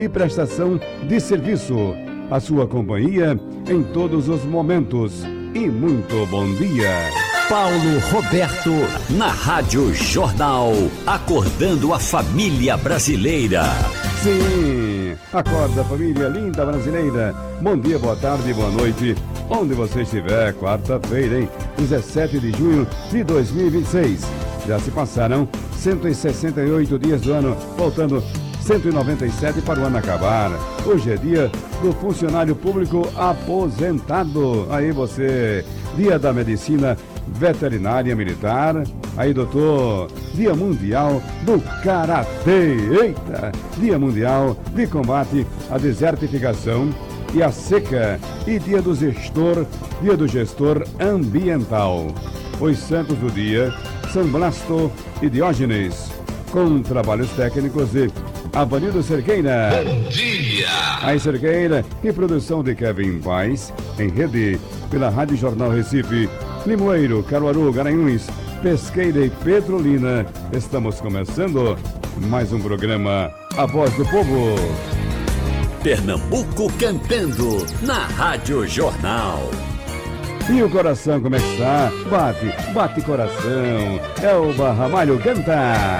e prestação de serviço. A sua companhia em todos os momentos. E muito bom dia. Paulo Roberto, na Rádio Jornal, acordando a família brasileira. Sim, acorda, família linda brasileira. Bom dia, boa tarde, boa noite. Onde você estiver, quarta-feira, hein? 17 de junho de 2026. Já se passaram 168 dias do ano, faltando 197 para o ano acabar. Hoje é dia do funcionário público aposentado. Aí você, dia da medicina veterinária militar. Aí, doutor, dia mundial do karatê. Eita, dia mundial de combate à desertificação e à seca. E dia do gestor ambiental. Os santos do dia, São Blasto e Diógenes, com trabalhos técnicos de Avanildo Cerqueira. Bom dia! Aí, Cerqueira, e produção de Kevin Paz, em rede pela Rádio Jornal Recife, Limoeiro, Caruaru, Garanhuns, Pesqueira e Petrolina. Estamos começando mais um programa A Voz do Povo. Pernambuco cantando na Rádio Jornal. E o coração, como é que está? Bate coração. É o Barramalho canta.